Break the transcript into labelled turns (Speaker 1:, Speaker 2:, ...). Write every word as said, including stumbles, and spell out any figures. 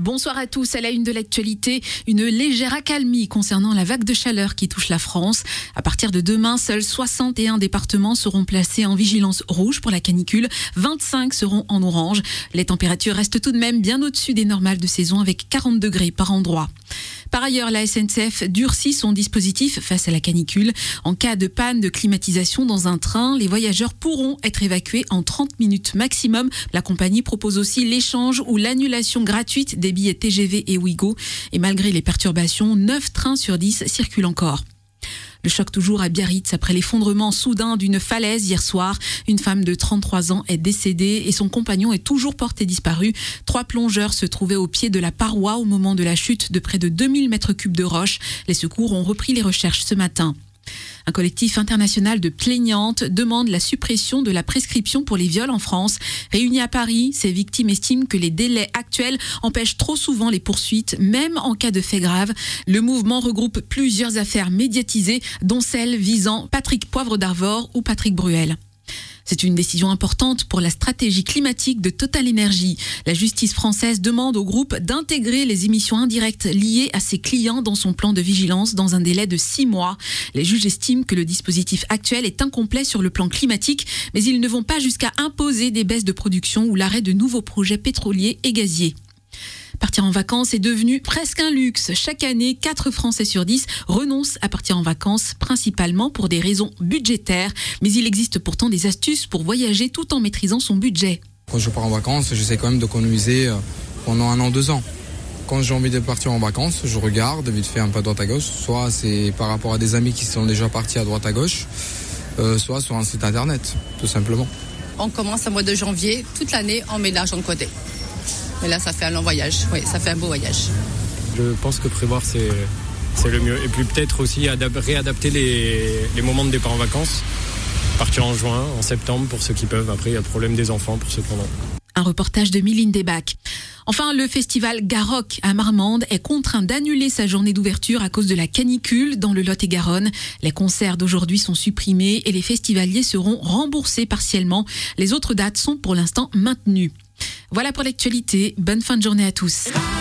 Speaker 1: Bonsoir à tous. À la une de l'actualité, une légère accalmie concernant la vague de chaleur qui touche la France. À partir de demain, seuls soixante et un départements seront placés en vigilance rouge pour la canicule. vingt-cinq seront en orange. Les températures restent tout de même bien au-dessus des normales de saison avec quarante degrés par endroit. Par ailleurs, la S N C F durcit son dispositif face à la canicule. En cas de panne de climatisation dans un train, les voyageurs pourront être évacués en trente minutes maximum. La compagnie propose aussi l'échange ou l'annulation gratuite des billets T G V et Ouigo. Et malgré les perturbations, neuf trains sur dix circulent encore. Le choc toujours à Biarritz après l'effondrement soudain d'une falaise hier soir. Une femme de trente-trois ans est décédée et son compagnon est toujours porté disparu. Trois plongeurs se trouvaient au pied de la paroi au moment de la chute de près de deux mille mètres cubes de roches. Les secours ont repris les recherches ce matin. Un collectif international de plaignantes demande la suppression de la prescription pour les viols en France. Réunis à Paris, ces victimes estiment que les délais actuels empêchent trop souvent les poursuites, même en cas de faits graves. Le mouvement regroupe plusieurs affaires médiatisées, dont celle visant Patrick Poivre d'Arvor ou Patrick Bruel. C'est une décision importante pour la stratégie climatique de Total Energy. La justice française demande au groupe d'intégrer les émissions indirectes liées à ses clients dans son plan de vigilance dans un délai de six mois. Les juges estiment que le dispositif actuel est incomplet sur le plan climatique, mais ils ne vont pas jusqu'à imposer des baisses de production ou l'arrêt de nouveaux projets pétroliers et gaziers. Partir en vacances est devenu presque un luxe. Chaque année, quatre Français sur dix renoncent à partir en vacances, principalement pour des raisons budgétaires. Mais il existe pourtant des astuces pour voyager tout en maîtrisant son budget.
Speaker 2: Quand je pars en vacances, j'essaie quand même d'économiser pendant un an, deux ans. Quand j'ai envie de partir en vacances, je regarde vite fait un peu à droite à gauche. Soit c'est par rapport à des amis qui sont déjà partis à droite à gauche, euh, soit sur un site internet, tout simplement.
Speaker 3: On commence au mois de janvier, toute l'année, on met de l'argent de côté. Mais là, ça fait un long voyage. Oui, ça fait un beau voyage.
Speaker 4: Je pense que prévoir, c'est, c'est le mieux. Et puis peut-être aussi adap- réadapter les, les moments de départ en vacances. Partir en juin, en septembre, pour ceux qui peuvent. Après, il y a le problème des enfants, pour ceux qui en ont.
Speaker 1: Un reportage de Mylène Desbacs. Enfin, le festival Garrock à Marmande est contraint d'annuler sa journée d'ouverture à cause de la canicule dans le Lot-et-Garonne. Les concerts d'aujourd'hui sont supprimés et les festivaliers seront remboursés partiellement. Les autres dates sont pour l'instant maintenues. Voilà pour l'actualité. Bonne fin de journée à tous.